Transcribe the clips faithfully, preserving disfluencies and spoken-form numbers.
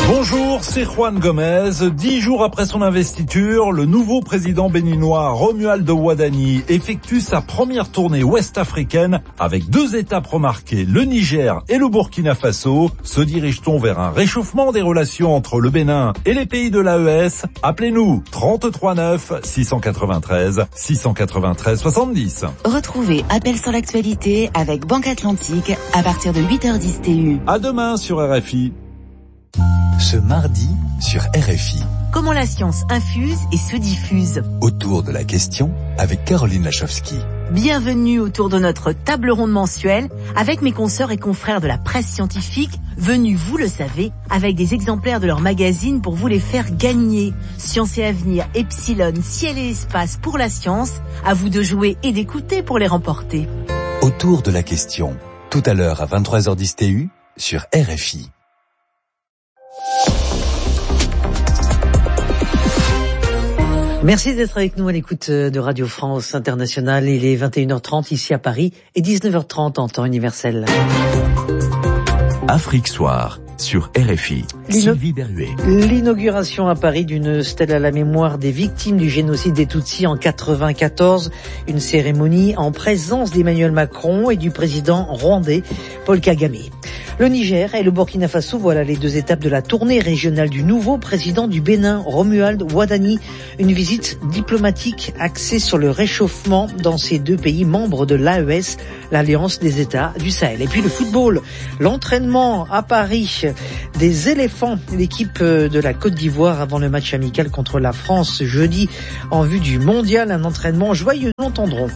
Bonjour, c'est Juan Gomez. Dix jours après son investiture, le nouveau président béninois Romuald Wadani effectue sa première tournée ouest-africaine avec deux étapes remarquées, le Niger et le Burkina Faso. Se dirige-t-on vers un réchauffement des relations entre le Bénin et les pays de l'A E S? Appelez-nous trente-trois neuf six cent quatre-vingt-treize six cent quatre-vingt-treize soixante-dix. Retrouvez Appel sur l'actualité avec Banque Atlantique à partir de huit heures dix T U. À demain sur R F I. Ce mardi sur R F I. Comment la science infuse et se diffuse. Autour de la question avec Caroline Lachowski. Bienvenue autour de notre table ronde mensuelle avec mes consoeurs et confrères de la presse scientifique, venus, vous le savez, avec des exemplaires de leur magazine pour vous les faire gagner. Science et Avenir, Epsilon, Ciel et Espace pour la science, à vous de jouer et d'écouter pour les remporter. Autour de la question, tout à l'heure à vingt-trois heures dix T U sur R F I. Merci d'être avec nous à l'écoute de Radio France Internationale. Il est vingt et une heures trente ici à Paris et dix-neuf heures trente en temps universel. Afrique Soir sur R F I. Sylvie Berruet. L'inauguration à Paris d'une stèle à la mémoire des victimes du génocide des Tutsis en quatre-vingt-quatorze. Une cérémonie en présence d'Emmanuel Macron et du président rwandais Paul Kagame. Le Niger et le Burkina Faso, voilà les deux étapes de la tournée régionale du nouveau président du Bénin, Romuald Wadani. Une visite diplomatique axée sur le réchauffement dans ces deux pays membres de l'A E S, l'Alliance des États du Sahel. Et puis le football, l'entraînement à Paris des éléphants, l'équipe de la Côte d'Ivoire avant le match amical contre la France jeudi en vue du mondial, un entraînement joyeux, nous l'entendrons.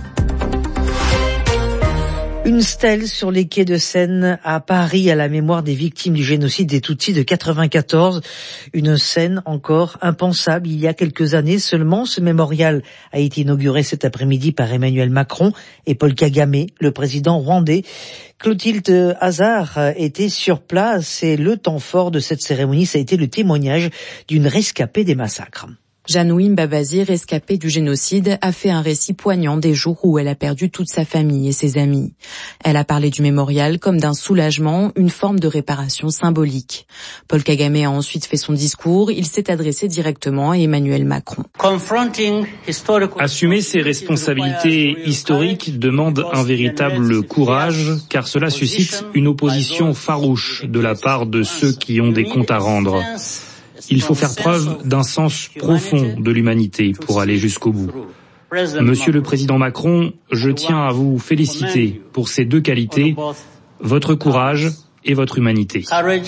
Une stèle sur les quais de Seine à Paris à la mémoire des victimes du génocide des Tutsis de quatre-vingt-quatorze. Une scène encore impensable il y a quelques années seulement. Ce mémorial a été inauguré cet après-midi par Emmanuel Macron et Paul Kagame, le président rwandais. Clotilde Hazard était sur place et le temps fort de cette cérémonie, ça a été le témoignage d'une rescapée des massacres. Janouim Babazi, rescapée du génocide, a fait un récit poignant des jours où elle a perdu toute sa famille et ses amis. Elle a parlé du mémorial comme d'un soulagement, une forme de réparation symbolique. Paul Kagame a ensuite fait son discours. Il s'est adressé directement à Emmanuel Macron. Assumer ses responsabilités historiques demande un véritable courage, car cela suscite une opposition farouche de la part de ceux qui ont des comptes à rendre. Il faut faire preuve d'un sens profond de l'humanité pour aller jusqu'au bout. Monsieur le Président Macron, je tiens à vous féliciter pour ces deux qualités, votre courage et votre humanité.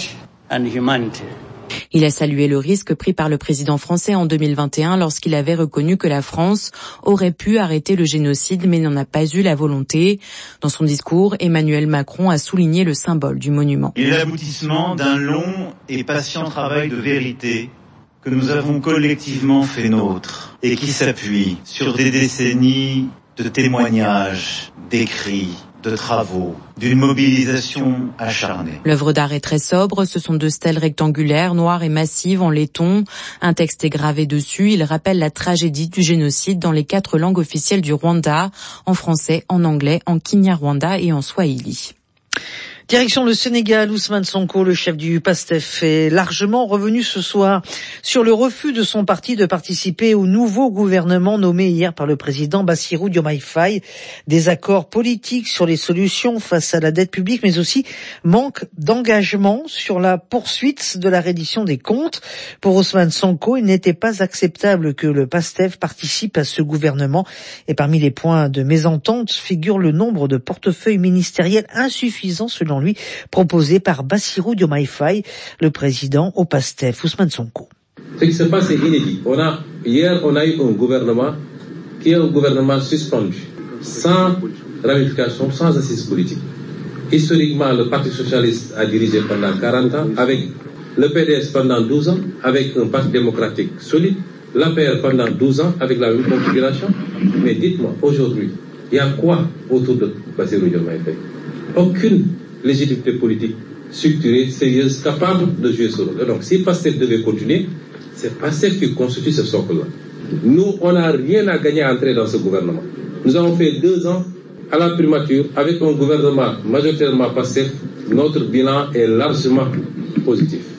Il a salué le risque pris par le président français en deux mille vingt et un lorsqu'il avait reconnu que la France aurait pu arrêter le génocide mais n'en a pas eu la volonté. Dans son discours, Emmanuel Macron a souligné le symbole du monument. Il est l'aboutissement d'un long et patient travail de vérité que nous avons collectivement fait nôtre et qui s'appuie sur des décennies de témoignages, d'écrits, de travaux, d'une mobilisation acharnée. L'œuvre d'art est très sobre, ce sont deux stèles rectangulaires, noires et massives en laiton. Un texte est gravé dessus, il rappelle la tragédie du génocide dans les quatre langues officielles du Rwanda, en français, en anglais, en Kinyarwanda et en Swahili. Direction le Sénégal, Ousmane Sonko, le chef du PASTEF, est largement revenu ce soir sur le refus de son parti de participer au nouveau gouvernement nommé hier par le président Bassirou Diomaye Faye. Désaccords politiques sur les solutions face à la dette publique, mais aussi manque d'engagement sur la poursuite de la reddition des comptes. Pour Ousmane Sonko, il n'était pas acceptable que le PASTEF participe à ce gouvernement. Et parmi les points de mésentente figure le nombre de portefeuilles ministériels insuffisants selon lui, proposé par Bassirou Diomaye Faye, le président au PASTEF, Ousmane Sonko. Ce qui se passe est inédit. On a, hier, on a eu un gouvernement qui est un gouvernement suspendu, sans ramification, sans assise politique. Historiquement, le Parti socialiste a dirigé pendant quarante ans, avec le P D S pendant douze ans, avec un parti démocratique solide, l'A P R pendant douze ans, avec la même configuration. Mais dites-moi, aujourd'hui, il y a quoi autour de Bassirou Diomaye Faye? Aucune légitimité politique structurée, sérieuse, capable de jouer ce rôle. Donc, si PASTEF devait continuer, c'est PASTEF qui constitue ce socle-là. Nous, on n'a rien à gagner à entrer dans ce gouvernement. Nous avons fait deux ans à la primature avec un gouvernement majoritairement PASTEF. Notre bilan est largement positif.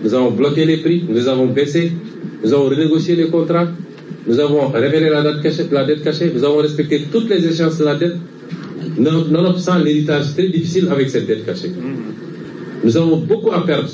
nous avons bloqué les prix, nous avons baissé, nous avons renégocié les contrats, nous avons révélé la dette cachée, la dette cachée, nous avons respecté toutes les échéances de la dette, nonobstant l'héritage très difficile avec cette dette cachée. Nous avons beaucoup à perdre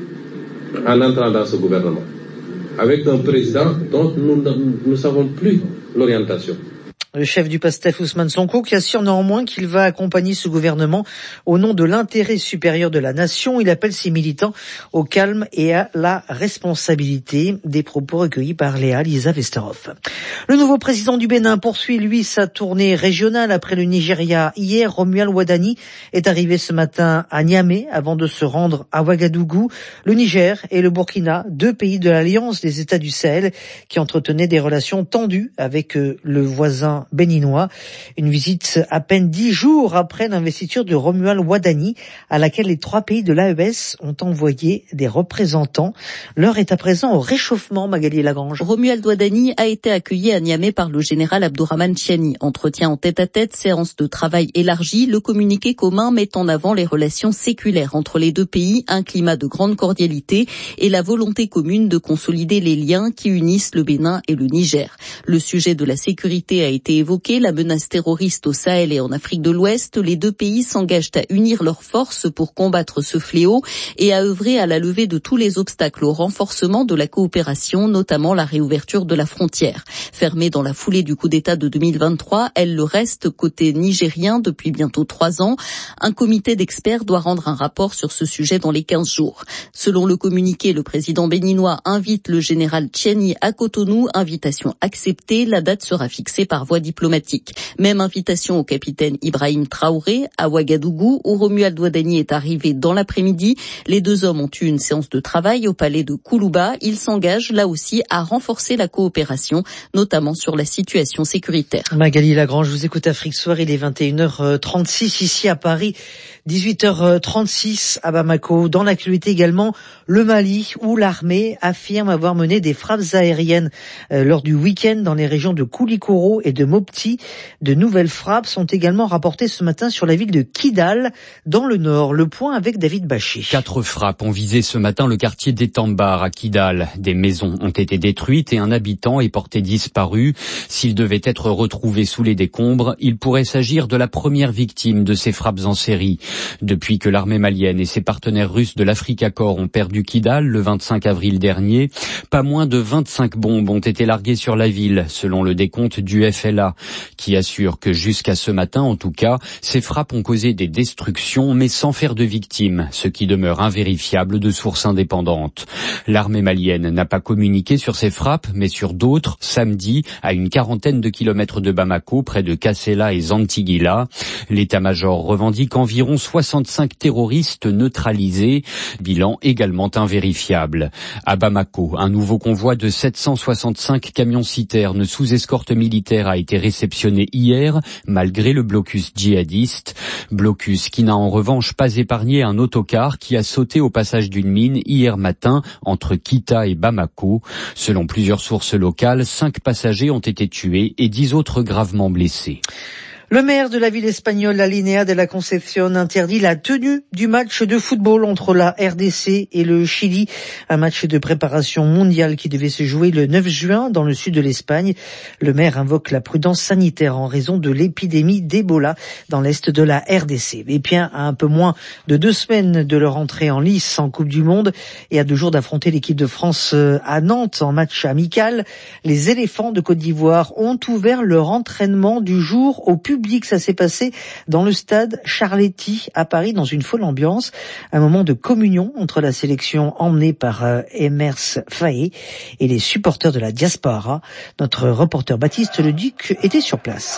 en entrant dans ce gouvernement, avec un président dont nous ne savons plus l'orientation. Le chef du PASTEF, Ousmane Sonko, qui assure néanmoins qu'il va accompagner ce gouvernement au nom de l'intérêt supérieur de la nation. Il appelle ses militants au calme et à la responsabilité. Des propos recueillis par Léa Lisa Vesterhoff. Le nouveau président du Bénin poursuit, lui, sa tournée régionale après le Nigeria. Hier, Romuald Wadani est arrivé ce matin à Niamey avant de se rendre à Ouagadougou. Le Niger et le Burkina, deux pays de l'Alliance des États du Sahel, qui entretenaient des relations tendues avec le voisin béninois. Une visite à peine dix jours après l'investiture de Romuald Wadani, à laquelle les trois pays de l'A E S ont envoyé des représentants. L'heure est à présent au réchauffement, Magali Lagrange. Romuald Wadani a été accueilli à Niamey par le général Abdourahmane Tiani. Entretien en tête-à-tête, séance de travail élargie. Le communiqué commun met en avant les relations séculaires entre les deux pays, un climat de grande cordialité et la volonté commune de consolider les liens qui unissent le Bénin et le Niger. Le sujet de la sécurité a été évoqué, la menace terroriste au Sahel et en Afrique de l'Ouest. Les deux pays s'engagent à unir leurs forces pour combattre ce fléau et à œuvrer à la levée de tous les obstacles au renforcement de la coopération, notamment la réouverture de la frontière. Fermée dans la foulée du coup d'État de deux mille vingt-trois, elle le reste côté nigérien depuis bientôt trois ans. Un comité d'experts doit rendre un rapport sur ce sujet dans les quinze jours. Selon le communiqué, le président béninois invite le général Tiani à Cotonou, invitation acceptée. La date sera fixée par voie diplomatique. Même invitation au capitaine Ibrahim Traoré à Ouagadougou, où Romuald Wadani est arrivé dans l'après-midi. Les deux hommes ont eu une séance de travail au palais de Koulouba. Ils s'engagent là aussi à renforcer la coopération, notamment sur la situation sécuritaire. Magali Lagrange, je vous écoute Afrique Soir, il est vingt et une heures trente-six ici à Paris, dix-huit heures trente-six à Bamako. Dans l'actualité également, le Mali, où l'armée affirme avoir mené des frappes aériennes euh, lors du week-end dans les régions de Koulikoro et de Mopti. De nouvelles frappes sont également rapportées ce matin sur la ville de Kidal, dans le nord. Le point avec David Bachet. Quatre frappes ont visé ce matin le quartier d'Etambar à Kidal. Des maisons ont été détruites et un habitant est porté disparu. S'il devait être retrouvé sous les décombres, il pourrait s'agir de la première victime de ces frappes en série. Depuis que l'armée malienne et ses partenaires russes de l'Africa Corps ont perdu Kidal le vingt-cinq avril dernier, pas moins de vingt-cinq bombes ont été larguées sur la ville, selon le décompte du F L A, qui assure que jusqu'à ce matin, en tout cas, ces frappes ont causé des destructions, mais sans faire de victimes, ce qui demeure invérifiable de sources indépendantes. L'armée malienne n'a pas communiqué sur ces frappes, mais sur d'autres, samedi, à une quarantaine de kilomètres de Bamako, près de Kassela et Zantigila. L'état-major revendique environ soixante-cinq terroristes neutralisés, bilan également invérifiable. À Bamako, un nouveau convoi de sept cent soixante-cinq camions-citernes sous escorte militaire a été réceptionné hier, malgré le blocus djihadiste. Blocus qui n'a en revanche pas épargné un autocar qui a sauté au passage d'une mine hier matin entre Kita et Bamako. Selon plusieurs sources locales, cinq passagers ont été tués et dix autres gravement blessés. Le maire de la ville espagnole, Alinea de la Concepción, interdit la tenue du match de football entre la R D C et le Chili, un match de préparation mondiale qui devait se jouer le neuf juin dans le sud de l'Espagne. Le maire invoque la prudence sanitaire en raison de l'épidémie d'Ebola dans l'est de la R D C. Et bien, à un peu moins de deux semaines de leur entrée en lice en Coupe du Monde et à deux jours d'affronter l'équipe de France à Nantes en match amical, les éléphants de Côte d'Ivoire ont ouvert leur entraînement du jour au public. Ça s'est passé dans le stade Charletti à Paris dans une folle ambiance. Un moment de communion entre la sélection emmenée par euh, Emers Faé et les supporters de la diaspora. Notre reporter Baptiste Leduc était sur place.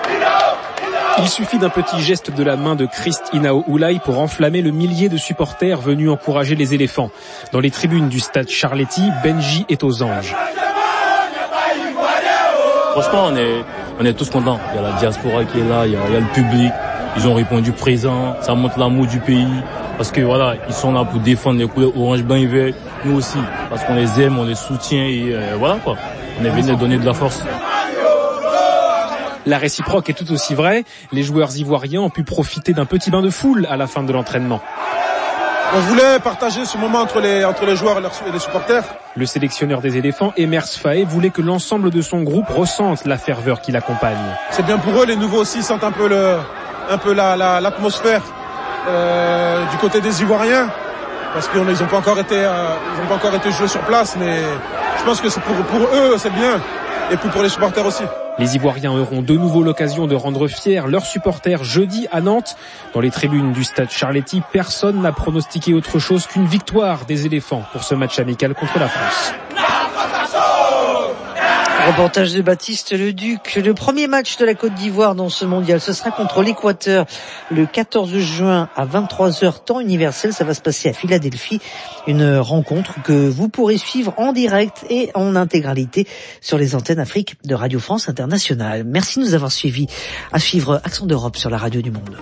Il suffit d'un petit geste de la main de Christ Inao Oulay pour enflammer le millier de supporters venus encourager les éléphants. Dans les tribunes du stade Charletti, Benji est aux anges. Franchement, on est, on est tous contents. Il y a la diaspora qui est là, il y a, il y a le public. Ils ont répondu présent. Ça montre l'amour du pays. Parce que voilà, ils sont là pour défendre les couleurs orange, blanc et vert. Nous aussi. Parce qu'on les aime, on les soutient et euh, voilà quoi. On est venu donner de la force. La réciproque est tout aussi vraie. Les joueurs ivoiriens ont pu profiter d'un petit bain de foule à la fin de l'entraînement. On voulait partager ce moment entre les, entre les joueurs et les supporters. Le sélectionneur des éléphants, Emers Faé, voulait que l'ensemble de son groupe ressente la ferveur qui l'accompagne. C'est bien pour eux, les nouveaux aussi sentent un peu, le, un peu la, la, l'atmosphère euh, du côté des Ivoiriens. Parce qu'ils n'ont pas encore été, euh, ils n'ont pas encore été joués sur place, mais je pense que c'est pour, pour eux, c'est bien. Et puis pour les supporters aussi. Les Ivoiriens auront de nouveau l'occasion de rendre fiers leurs supporters jeudi à Nantes. Dans les tribunes du stade Charletti, personne n'a pronostiqué autre chose qu'une victoire des éléphants pour ce match amical contre la France. Reportage de Baptiste Leduc. Le premier match de la Côte d'Ivoire dans ce mondial, ce sera contre l'Équateur le quatorze juin à vingt-trois heures temps universel. Ça va se passer à Philadelphie. Une rencontre que vous pourrez suivre en direct et en intégralité sur les antennes Afrique de Radio France Internationale. Merci de nous avoir suivis. À suivre Accent d'Europe sur la radio du monde.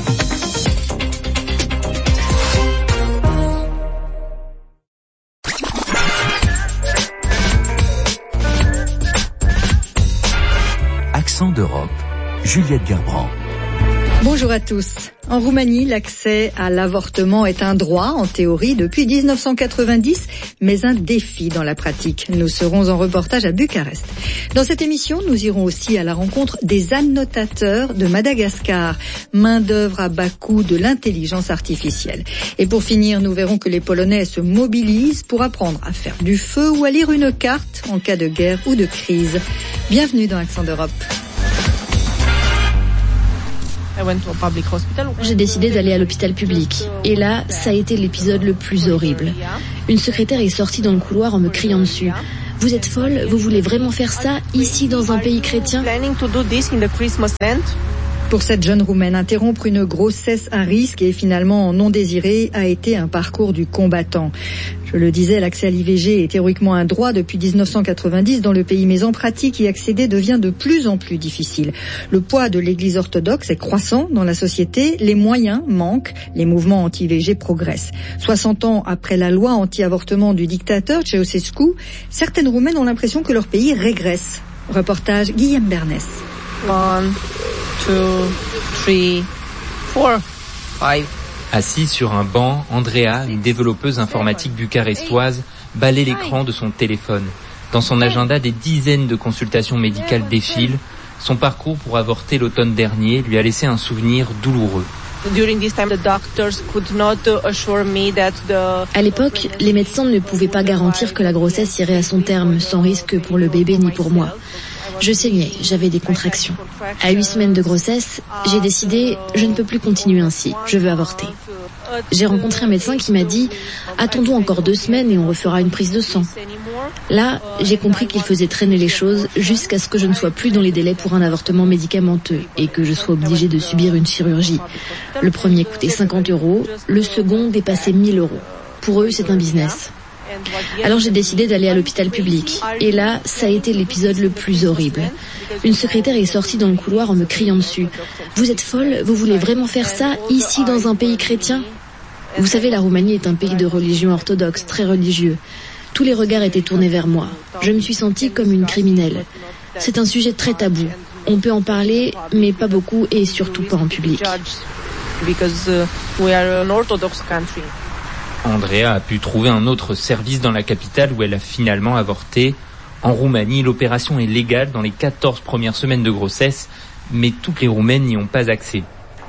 Accent d'Europe, Juliette Gerbrand. Bonjour à tous. En Roumanie, l'accès à l'avortement est un droit en théorie depuis dix-neuf cent quatre-vingt-dix, mais un défi dans la pratique. Nous serons en reportage à Bucarest. Dans cette émission, nous irons aussi à la rencontre des annotateurs de Madagascar, main d'œuvre à bas coût de l'intelligence artificielle. Et pour finir, nous verrons que les Polonais se mobilisent pour apprendre à faire du feu ou à lire une carte en cas de guerre ou de crise. Bienvenue dans Accent d'Europe. J'ai décidé d'aller à l'hôpital public. Et là, ça a été l'épisode le plus horrible. Une secrétaire est sortie dans le couloir en me criant dessus. « Vous êtes folle? Vous voulez vraiment faire ça, ici, dans un pays chrétien ?» Pour cette jeune Roumaine, interrompre une grossesse à risque et finalement non désirée a été un parcours du combattant. Je le disais, l'accès à l'I V G est théoriquement un droit depuis dix-neuf cent quatre-vingt-dix dans le pays, mais en pratique, y accéder devient de plus en plus difficile. Le poids de l'Église orthodoxe est croissant dans la société, les moyens manquent, les mouvements anti-I V G progressent. soixante ans après la loi anti-avortement du dictateur Ceausescu, certaines Roumaines ont l'impression que leur pays régresse. Reportage Guillaume Bernès. One, two, three, four, five. Assise sur un banc, Andrea, une développeuse informatique bucarestoise, balaie l'écran de son téléphone. Dans son agenda, des dizaines de consultations médicales défilent. Son parcours pour avorter l'automne dernier lui a laissé un souvenir douloureux. À l'époque, les médecins ne pouvaient pas garantir que la grossesse irait à son terme, sans risque pour le bébé ni pour moi. Je saignais, j'avais des contractions. À huit semaines de grossesse, j'ai décidé, je ne peux plus continuer ainsi, je veux avorter. J'ai rencontré un médecin qui m'a dit, attendons encore deux semaines et on refera une prise de sang. Là, j'ai compris qu'il faisait traîner les choses jusqu'à ce que je ne sois plus dans les délais pour un avortement médicamenteux et que je sois obligée de subir une chirurgie. Le premier coûtait cinquante euros, le second dépassait mille euros. Pour eux, c'est un business. Alors j'ai décidé d'aller à l'hôpital public. Et là, ça a été l'épisode le plus horrible. Une secrétaire est sortie dans le couloir en me criant dessus. « Vous êtes folle? Vous voulez vraiment faire ça, ici, dans un pays chrétien ?» Vous savez, la Roumanie est un pays de religion orthodoxe, très religieux. Tous les regards étaient tournés vers moi. Je me suis sentie comme une criminelle. C'est un sujet très tabou. On peut en parler, mais pas beaucoup et surtout pas en public. Andrea a pu trouver un autre service dans la capitale où elle a finalement avorté. En Roumanie, l'opération est légale dans les quatorze premières semaines de grossesse, mais toutes les Roumaines n'y ont pas accès.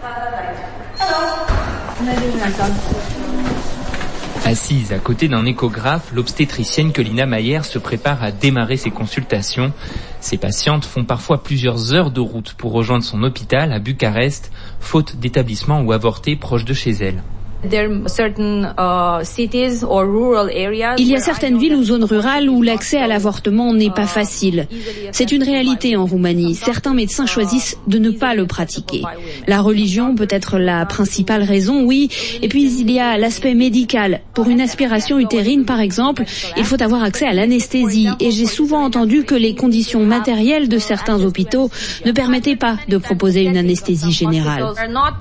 Assise à côté d'un échographe, l'obstétricienne Colina Mayer se prépare à démarrer ses consultations. Ses patientes font parfois plusieurs heures de route pour rejoindre son hôpital à Bucarest, faute d'établissement ou avorter proche de chez elle. Il y a certaines villes ou zones rurales où l'accès à l'avortement n'est pas facile. C'est une réalité en Roumanie. Certains médecins choisissent de ne pas le pratiquer. La religion peut être la principale raison, oui. Et puis il y a l'aspect médical. Pour une aspiration utérine, par exemple, il faut avoir accès à l'anesthésie. Et j'ai souvent entendu que les conditions matérielles de certains hôpitaux ne permettaient pas de proposer une anesthésie générale.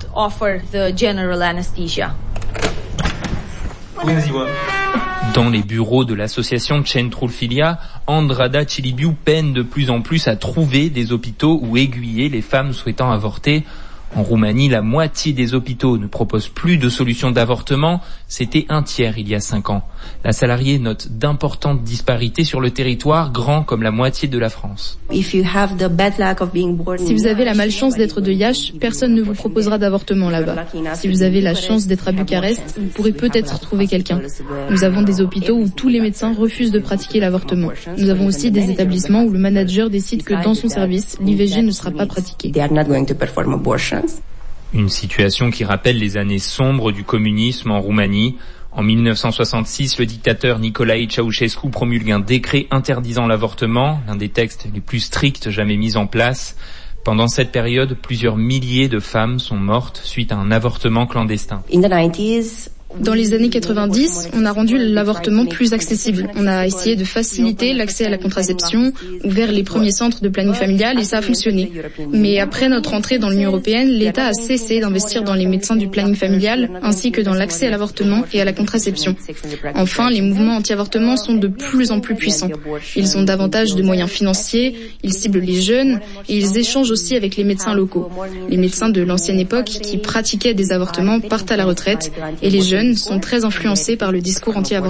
Dans les bureaux de l'association Centrul Filia, Andrada Cilibiu peine de plus en plus à trouver des hôpitaux où aiguiller les femmes souhaitant avorter. En Roumanie, la moitié des hôpitaux ne proposent plus de solution d'avortement. C'était un tiers il y a cinq ans. La salariée note d'importantes disparités sur le territoire, grand comme la moitié de la France. Si vous avez la malchance d'être de Iași, personne ne vous proposera d'avortement là-bas. Si vous avez la chance d'être à Bucarest, vous pourrez peut-être trouver quelqu'un. Nous avons des hôpitaux où tous les médecins refusent de pratiquer l'avortement. Nous avons aussi des établissements où le manager décide que dans son service, l'I V G ne sera pas pratiqué. Une situation qui rappelle les années sombres du communisme en Roumanie. En mille neuf cent soixante-six, le dictateur Nicolae Ceausescu promulgue un décret interdisant l'avortement, l'un des textes les plus stricts jamais mis en place. Pendant cette période, plusieurs milliers de femmes sont mortes suite à un avortement clandestin. Dans les années quatre-vingt-dix, on a rendu l'avortement plus accessible. On a essayé de faciliter l'accès à la contraception, ouvert les premiers centres de planning familial et ça a fonctionné. Mais après notre entrée dans l'Union européenne, l'État a cessé d'investir dans les médecins du planning familial ainsi que dans l'accès à l'avortement et à la contraception. Enfin, les mouvements anti-avortement sont de plus en plus puissants. Ils ont davantage de moyens financiers, ils ciblent les jeunes et ils échangent aussi avec les médecins locaux. Les médecins de l'ancienne époque qui pratiquaient des avortements partent à la retraite et les jeunes sont très influencés par le discours anti-avortement.